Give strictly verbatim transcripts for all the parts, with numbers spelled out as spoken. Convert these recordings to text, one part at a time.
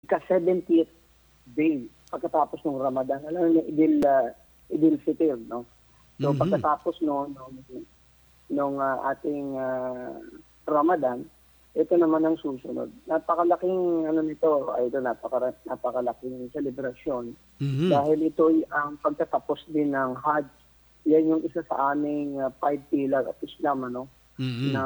Ika-seventieth day pagkatapos ng Ramadan. Alam niyo, Idil, uh, Idil Fitr, no? So, Mhm. pagkatapos no, nung, nung uh, ating uh, Ramadan, ito naman ang susunod. Napakalaking, ano nito, ito, napaka, napakalaking selebrasyon. Mhm. Dahil ito ay ang pagtatapos din ng Hajj. Yan yung isa sa aming uh, five pillar of Islam, ano? Mhm. Na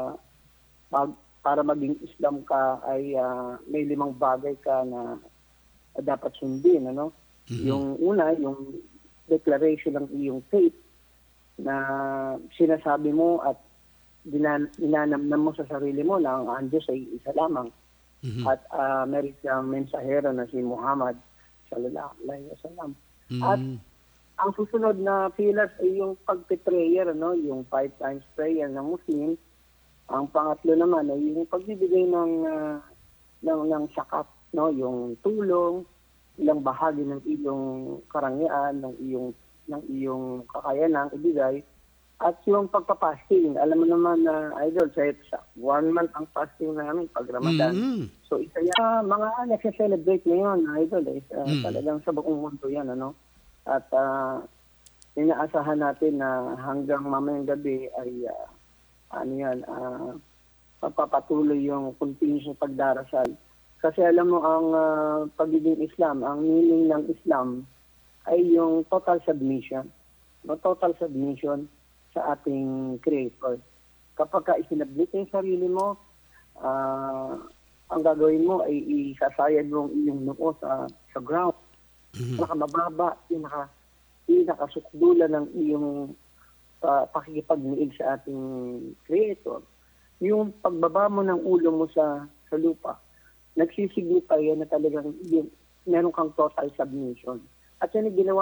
pag, para maging Islam ka ay uh, may limang bagay ka na uh, dapat sundin, ano? Mhm. Yung una, yung declaration ng iyong faith na sinasabi mo at dinan dinanamnam mo sa sarili mo na ang ang Diyos ay isa lamang. Mhm. At uh, meron siyang mensahero na si Muhammad sallallahu alaihi wasallam. At Mhm. ang susunod na pillars ay yung pagpe-prayer, ano, yung five times prayer ng Muslim. Ang pangatlo naman ay yung pagbibigay ng uh, ng ng zakat, no, yung tulong, ilang bahagi ng iyong karangyaan, ng iyong ng iyong kakayanan ibigay, at yung pagpa-fasting. Alam mo naman na uh, idol, sa, sa one month ang fasting namin pag Ramadan. Mhm. So isa yan, uh, mga nagse-celebrate ngayon, idol, is uh, Mhm. talagang sa buong mundo yan, ano. At uh, inaasahan natin na hanggang mamayang gabi ay uh, ano yan, uh, pagpapatuloy yung continuous na pagdarasal. Kasi alam mo, ang uh, pagiging Islam, ang meaning ng Islam ay yung total submission. No, total submission sa ating Creator. Kapag ka isinablit yung sarili mo, uh, ang gagawin mo ay isasayad mo ang iyong noo sa, sa ground. Mhm. Nakamababa, pinaka, pinakasukdulan ng iyong uh, pakikipagniig sa ating Creator. Yung pagbaba mo ng ulo mo sa sa lupa, nagsisignify yan na talagang yung, meron kang total submission. At yan ang ginawa